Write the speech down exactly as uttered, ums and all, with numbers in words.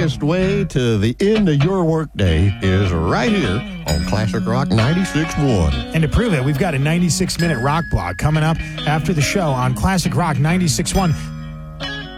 quickest way to the end of your workday is right here on Classic Rock ninety-six point one. And to prove it, we've got a ninety-six minute rock block coming up after the show on Classic Rock ninety-six point one.